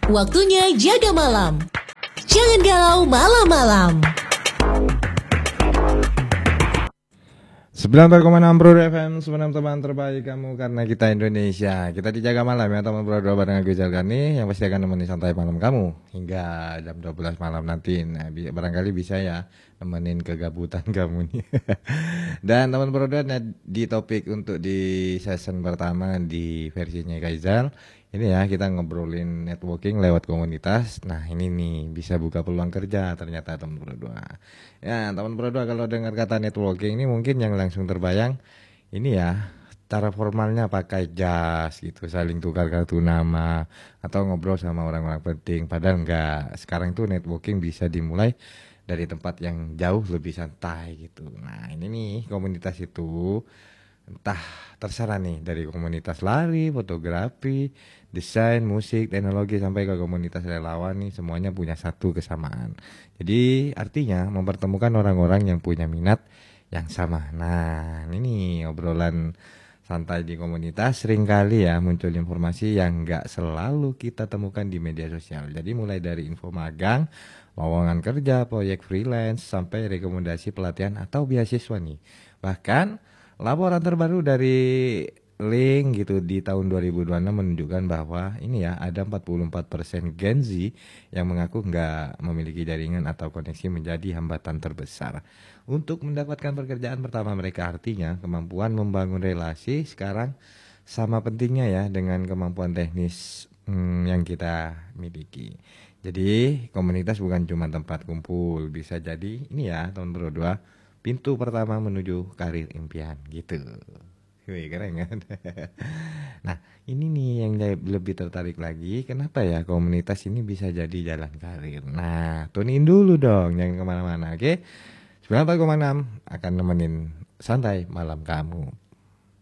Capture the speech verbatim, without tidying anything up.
Waktunya jaga malam. Jangan galau malam-malam. sembilan belas koma enam Bro F M, sebenarnya teman terbaik kamu karena kita Indonesia. Kita dijaga malam ya teman berdua bareng aku Jalkani yang pasti akan nemenin santai malam kamu hingga jam dua belas malam nanti. Nah, bi- barangkali bisa ya nemenin kegabutan kamu nih. Dan teman berdua, nah, di topik untuk di season pertama di versinya Kaizal ini ya kita ngobrolin networking lewat komunitas. Nah ini nih bisa buka peluang kerja ternyata teman berdua. Ya teman berdua, kalau dengar kata networking ini mungkin yang langsung terbayang ini ya cara formalnya pakai jas gitu, saling tukar kartu nama atau ngobrol sama orang-orang penting. Padahal enggak, sekarang tuh networking bisa dimulai dari tempat yang jauh lebih santai gitu. Nah ini nih komunitas itu entah terserah nih, dari komunitas lari, fotografi, desain, musik, teknologi sampai ke komunitas relawan nih, semuanya punya satu kesamaan. Jadi artinya mempertemukan orang-orang yang punya minat yang sama. Nah ini nih obrolan santai di komunitas seringkali ya muncul informasi yang nggak selalu kita temukan di media sosial. Jadi mulai dari info magang, lowongan kerja, proyek freelance, sampai rekomendasi pelatihan atau beasiswa nih. Bahkan laporan terbaru dari Link gitu di tahun dua ribu dua puluh enam menunjukkan bahwa ini ya ada empat puluh empat persen Gen Z yang mengaku nggak memiliki jaringan atau koneksi menjadi hambatan terbesar untuk mendapatkan pekerjaan pertama mereka. Artinya kemampuan membangun relasi sekarang sama pentingnya ya dengan kemampuan teknis hmm, yang kita miliki. Jadi komunitas bukan cuma tempat kumpul, bisa jadi ini ya tahun berdua pintu pertama menuju karir impian gitu. Wih, keren kan? Nah, ini nih yang le- lebih tertarik lagi, kenapa ya komunitas ini bisa jadi jalan karir. Nah, tunin dulu dong, jangan kemana-mana, oke? sembilan puluh empat koma enam akan nemenin santai malam kamu.